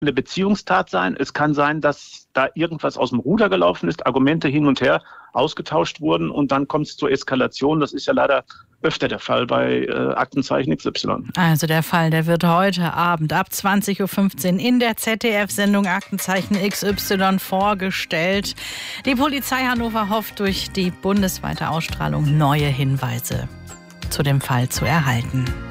eine Beziehungstat sein. Es kann sein, dass da irgendwas aus dem Ruder gelaufen ist, Argumente hin und her ausgetauscht wurden und dann kommt es zur Eskalation. Das ist ja leider öfter der Fall bei Aktenzeichen XY. Also der Fall, der wird heute Abend ab 20.15 Uhr in der ZDF-Sendung Aktenzeichen XY vorgestellt. Die Polizei Hannover hofft, durch die bundesweite Ausstrahlung neue Hinweise zu dem Fall zu erhalten.